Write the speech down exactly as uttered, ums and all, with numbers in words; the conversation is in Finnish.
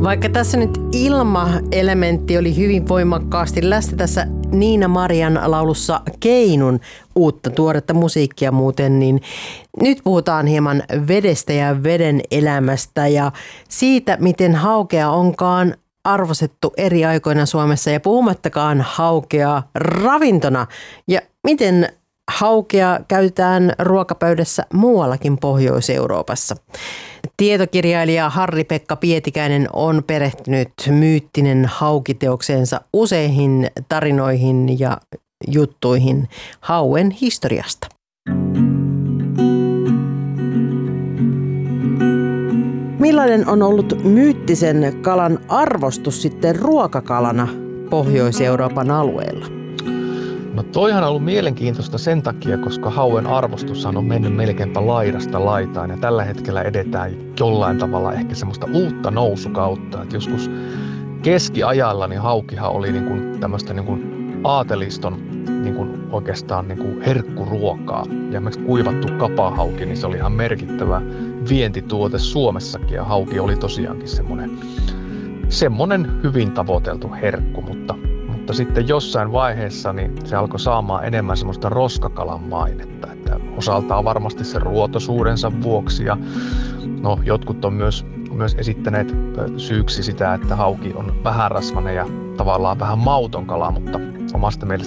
Vaikka tässä nyt ilmaelementti oli hyvin voimakkaasti läsnä tässä Niina Marian laulussa Keinun uutta tuoretta musiikkia muuten, niin nyt puhutaan hieman vedestä ja veden elämästä ja siitä, miten haukea onkaan arvostettu eri aikoina Suomessa ja puhumattakaan haukea ravintona ja miten haukea käytetään ruokapöydässä muuallakin Pohjois-Euroopassa. Tietokirjailija Harri-Pekka Pietikäinen on perehtynyt myyttinen haukiteokseensa useihin tarinoihin ja juttuihin hauen historiasta. Millainen on ollut myyttisen kalan arvostus sitten ruokakalana Pohjois-Euroopan alueella? No toihan on ollut mielenkiintoista sen takia, koska hauen arvostushan on mennyt melkeinpä laidasta laitaan ja tällä hetkellä edetään jollain tavalla ehkä semmoista uutta nousukautta. Et joskus keskiajalla niin haukihan oli niin kuin tämmöistä niin kuin aateliston niin kuin oikeastaan niin kuin herkkuruokaa. Ja esimerkiksi kuivattu kapahauki, niin se oli ihan merkittävä vientituote Suomessakin ja hauki oli tosiaankin semmoinen, semmoinen hyvin tavoiteltu herkku, mutta Mutta sitten jossain vaiheessa niin se alkoi saamaan enemmän semmoista roskakalan mainetta. Että osaltaan varmasti sen ruotosuudensa vuoksi ja no, jotkut on myös, myös esittäneet syyksi sitä, että hauki on vähärasvainen ja tavallaan vähän mauton kala, mutta omasta mielestä